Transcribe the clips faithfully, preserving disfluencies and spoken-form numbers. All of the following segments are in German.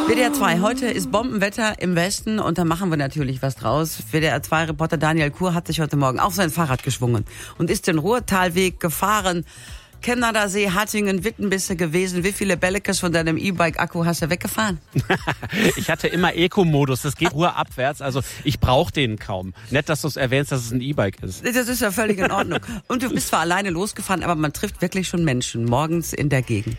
W D R zwei, heute ist Bombenwetter im Westen und da machen wir natürlich was draus. W D R zwei Reporter Daniel Kur hat sich heute Morgen auf sein Fahrrad geschwungen und ist den Ruhrtalweg gefahren. Kennersee, Hattingen, Wittenbisse gewesen. Wie viele Bällekes von deinem E-Bike-Akku hast du weggefahren? Ich hatte immer Eco-Modus. Das geht ruhrabwärts. Also ich brauche den kaum. Nett, dass du es erwähnst, dass es ein E-Bike ist. Das ist ja völlig in Ordnung. Und du bist zwar alleine losgefahren, aber man trifft wirklich schon Menschen morgens in der Gegend.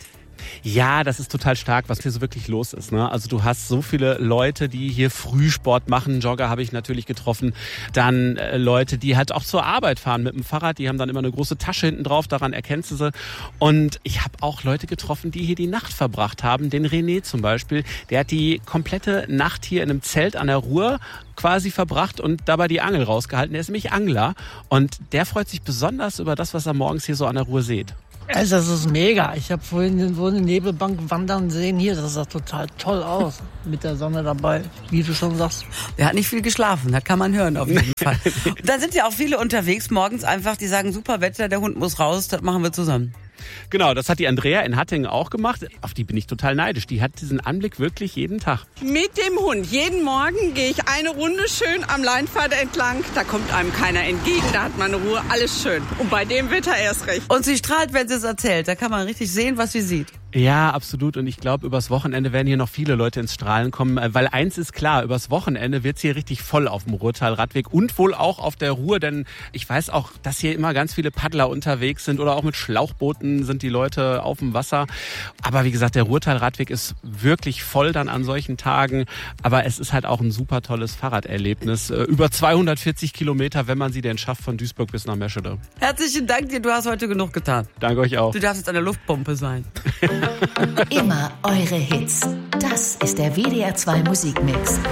Ja, das ist total stark, was hier so wirklich los ist. Ne? Also du hast so viele Leute, die hier Frühsport machen. Jogger habe ich natürlich getroffen. Dann äh, Leute, die halt auch zur Arbeit fahren mit dem Fahrrad. Die haben dann immer eine große Tasche hinten drauf, daran erkennst du sie. Und ich habe auch Leute getroffen, die hier die Nacht verbracht haben. Den René zum Beispiel, der hat die komplette Nacht hier in einem Zelt an der Ruhr quasi verbracht und dabei die Angel rausgehalten. Der ist nämlich Angler und der freut sich besonders über das, was er morgens hier so an der Ruhr sieht. Also das ist mega. Ich habe vorhin so eine Nebelbank wandern sehen hier. Das sah total toll aus. Mit der Sonne dabei, wie du schon sagst. Der hat nicht viel geschlafen, das kann man hören auf jeden Fall. Und da sind ja auch viele unterwegs morgens einfach, die sagen, super Wetter, der Hund muss raus, das machen wir zusammen. Genau, das hat die Andrea in Hattingen auch gemacht. Auf die bin ich total neidisch. Die hat diesen Anblick wirklich jeden Tag. Mit dem Hund. Jeden Morgen gehe ich eine Runde schön am Leinpfad entlang. Da kommt einem keiner entgegen, da hat man Ruhe, alles schön. Und bei dem Wetter erst recht. Und sie strahlt, wenn sie es erzählt. Da kann man richtig sehen, was sie sieht. Ja, absolut. Und ich glaube, übers Wochenende werden hier noch viele Leute ins Strahlen kommen. Weil eins ist klar, übers Wochenende wird's hier richtig voll auf dem Ruhrtal-Radweg und wohl auch auf der Ruhr. Denn ich weiß auch, dass hier immer ganz viele Paddler unterwegs sind oder auch mit Schlauchbooten sind die Leute auf dem Wasser. Aber wie gesagt, der Ruhrtal-Radweg ist wirklich voll dann an solchen Tagen. Aber es ist halt auch ein super tolles Fahrraderlebnis. Über zweihundertvierzig Kilometer, wenn man sie denn schafft, von Duisburg bis nach Meschede. Herzlichen Dank dir, du hast heute genug getan. Danke euch auch. Du darfst jetzt eine Luftpumpe sein. Immer eure Hits. Das ist der W D R zwei Musikmix.